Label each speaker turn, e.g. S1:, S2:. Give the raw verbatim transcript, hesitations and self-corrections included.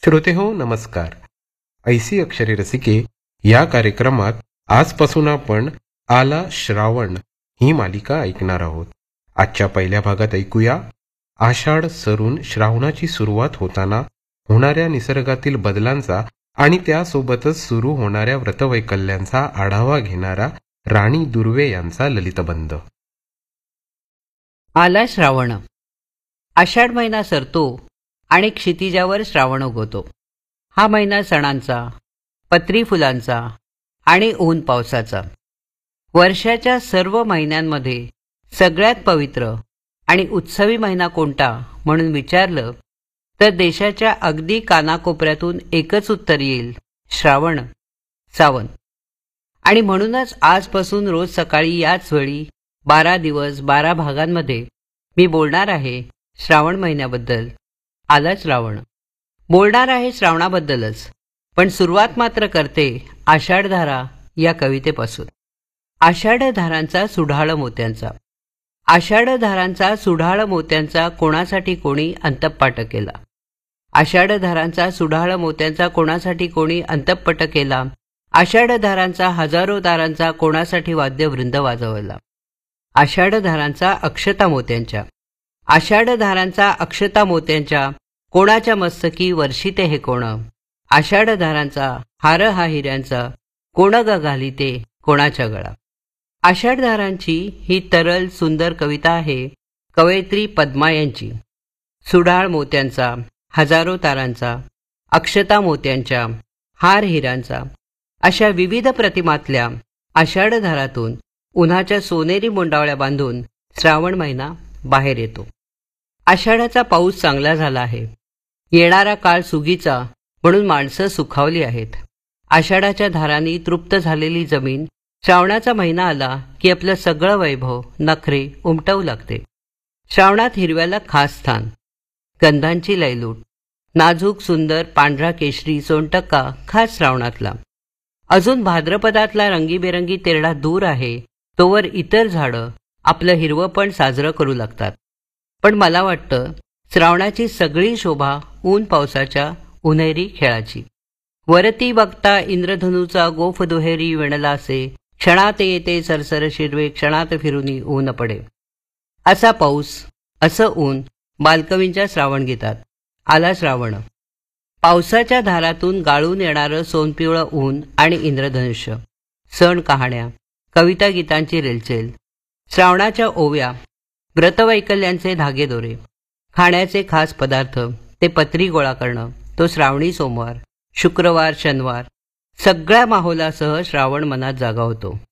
S1: श्रोते हो नमस्कार. ऐसी अक्षरे रसिके या कार्यक्रमात आजपासून आपण आला श्रावण ही मालिका ऐकणार आहोत. आजच्या पहिल्या भागात ऐकूया आषाढ सरून श्रावणाची सुरुवात होताना होणाऱ्या निसर्गातील बदलांचा आणि त्यासोबतच सुरू होणाऱ्या व्रतवैकल्यांचा आढावा घेणारा राणी दुर्वे यांचा ललितबंध.
S2: आला श्रावण. आषाढ महिना सरतो आणि क्षितिजावर श्रावण उगवतो. हा महिना सणांचा, पत्री फुलांचा आणि ऊन पावसाचा. वर्षाच्या सर्व महिन्यांमध्ये सगळ्यात पवित्र आणि उत्सवी महिना कोणता म्हणून विचारलं तर देशाच्या अगदी कानाकोपऱ्यातून एकच उत्तर येईल, श्रावण, सावन. आणि म्हणूनच आजपासून रोज सकाळी याच वेळी बारा दिवस बारा भागांमध्ये मी बोलणार आहे श्रावण महिन्याबद्दल. आला श्रावण. बोलणार आहे श्रावणाबद्दलच, पण सुरुवात मात्र करते आषाढधारा या कवितेपासून. आषाढधारांचा सुढाळ मोत्यांचा. आषाढधारांचा सुढाळ मोत्यांचा कोणासाठी कोणी अंतःपाठ केला. आषाढधारांचा सुढाळ मोत्यांचा कोणासाठी कोणी अंतःपट केला. आषाढधारांचा हजारो दारांचा कोणासाठी वाद्यवृंद वाजवला. आषाढधारांचा अक्षता मोत्यांच्या. आषाढधारांचा अक्षता मोत्यांच्या कोणाच्या मस्तकी वर्षिते हे कोण. आषाढधारांचा हार हा हिऱ्यांचा कोण ग घालिते कोणाच्या गळा. आषाढधारांची ही तरल सुंदर कविता आहे कवयित्री पद्मा यांची. सुढाळ मोत्यांचा, हजारो तारांचा, अक्षता मोत्यांच्या, हार हिऱ्यांचा अशा विविध प्रतिमातल्या आषाढधारातून उन्हाच्या सोनेरी मुंडावळ्या बांधून श्रावण महिना बाहेर येतो. आषाढाचा पाऊस चांगला झाला आहे. येणारा काळ सुगीचा म्हणून माणसं सुखावली आहेत. आषाढाच्या धारांनी तृप्त झालेली जमीन श्रावणाचा महिना आला की आपलं सगळं वैभव नखरे उमटवू लागते. श्रावणात हिरव्याला खास स्थान. गंधांची लयलूट. नाजूक सुंदर पांढरा केशरी सोनटक्का खास श्रावणातला. अजून भाद्रपदातला रंगीबेरंगी तेरडा दूर आहे तोवर इतर झाडं आपलं हिरवंपण साजरं करू लागतात. पण मला वाटतं श्रावणाची सगळी शोभा ऊन पावसाच्या उन्हेरी खेळाची. वरती बघता इंद्रधनुचा गोफ दुहेरी विणला असे क्षणात येते सरसर शिरवे क्षणात फिरुनी ऊन पडे. असा पाऊस, असं ऊन बालकवींच्या श्रावण गीतात. आला श्रावण. पावसाच्या धारातून गाळून येणारं सोनपिवळं ऊन आणि इंद्रधनुष्य. सण कहाण्या, कविता गीतांची रेलचेल. श्रावणाच्या ओव्या, व्रतवैकल्यांचे धागेदोरे. खाण्याचे खास पदार्थ, ते पत्री गोळा करणं, तो श्रावणी सोमवार, शुक्रवार, शनिवार. सगळ्या माहोलासह श्रावण मनात जागा होतो.